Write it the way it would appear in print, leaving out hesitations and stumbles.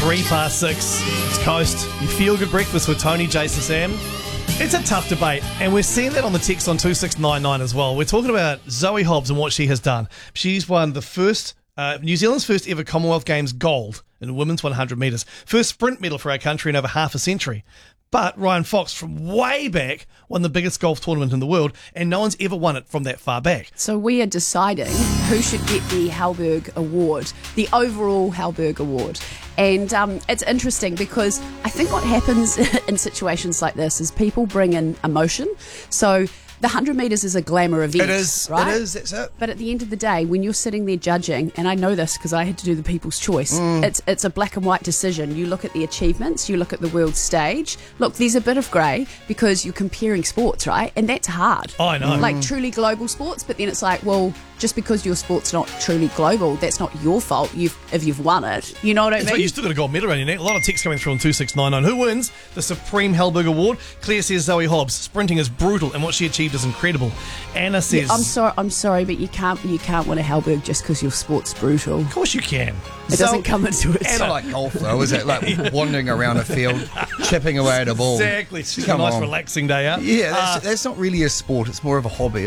6. It's Coast. You feel good breakfast with Tony, Jason, Sam. It's a tough debate, and we're seeing that on the text on 2699 as well. We're talking about Zoe Hobbs and what she has done. She's won the first, New Zealand's first ever Commonwealth Games gold in women's 100 metres. First sprint medal for our country in over half a century. But Ryan Fox, from way back, won the biggest golf tournament in the world, and no one's ever won it from that far back. So we are deciding who should get the Halberg Award, the overall Halberg Award. And it's interesting because I think what happens in situations like this is people bring in emotion. So the 100 metres is a glamour event. It is, right? it is, that's it. But at the end of the day, when you're sitting there judging, and I know this because I had to do the People's Choice, it's a black and white decision. You look at the achievements, you look at the world stage. Look, there's a bit of grey because you're comparing sports, right? And that's hard. I know. Like truly global sports, but then it's like, well, just because your sport's not truly global, that's not your fault if you've won it. You know what I mean? But you still got a gold medal around your neck. A lot of texts coming through on 2699. Who wins the Supreme Halberg Award? Claire says Zoe Hobbs. Sprinting is brutal, and what she achieved is incredible. Anna says... I'm sorry, but you can't win a Halberg just because your sport's brutal. Of course you can. It doesn't come into it. It's not like golf, though, is it? Like wandering around a field, chipping away at a ball. Exactly. It's just a Come nice on. relaxing day out. Yeah, that's not really a sport. It's more of a hobby.